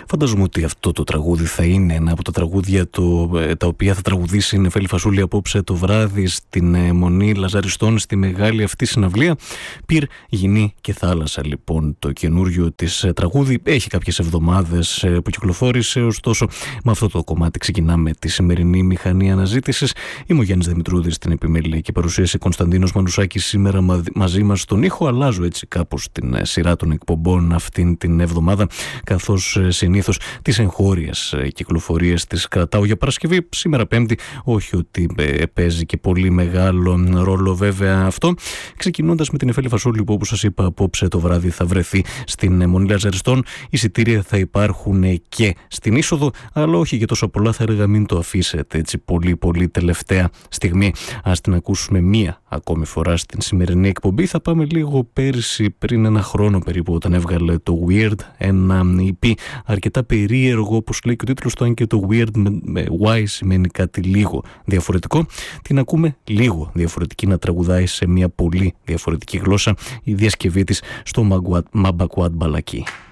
Φαντάζομαι ότι αυτό το τραγούδι θα είναι ένα από τα τραγούδια τα οποία θα τραγουδήσει η Νεφέλη Φασούλη απόψε το βράδυ στην Μονή Λαζαριστών, στη μεγάλη αυτή συναυλία. Πυρ, Γυνή και Θάλασσα, λοιπόν, το καινούριο της τραγούδι. Έχει κάποιες εβδομάδες που κυκλοφόρησε, ωστόσο με αυτό το κομμάτι ξεκινάμε τη σημερινή μηχανή αναζήτησης. Είμαι ο Γιάννης Δημητρούδης στην επιμέλεια και παρουσίαση Κωνσταντίνος Μανουσάκης σήμερα μαζί μας στον ήχο. Αλλάζω έτσι κάπως την σειρά των εκπομπών αυτήν την εβδομάδα, καθώς συνήθως τις εγχώριες κυκλοφορίες τις κρατάω για Παρασκευή. Σήμερα Πέμπτη, όχι ότι παίζει και πολύ μεγάλο ρόλο βέβαια αυτό. Ξεκινώντας με την Νεφέλη Φασούλη, που όπως σας είπα απόψε το βράδυ θα βρεθεί στην Μονή Λαζαριστών. Εισιτήρια θα υπάρχουν και στην είσοδο, αλλά όχι και τόσο πολλά, θα έλεγα μην το αφήσετε έτσι πολύ τελευταία στιγμή. Ας την ακούσουμε μία ακόμη φορά στην σημερινή εκπομπή. Θα πάμε λίγο πέρυσι, πριν ένα χρόνο περίπου, όταν έβγαλε το Weird, ένα EP αρκετά περίεργο, όπως λέει και ο τίτλος του, αν και το Weird με Y σημαίνει κάτι λίγο διαφορετικό. Την ακούμε λίγο διαφορετική να τραγουδάει σε μια πολύ διαφορετική γλώσσα, η διασκευή της στο Μαμπακουάτ Μπαλακί.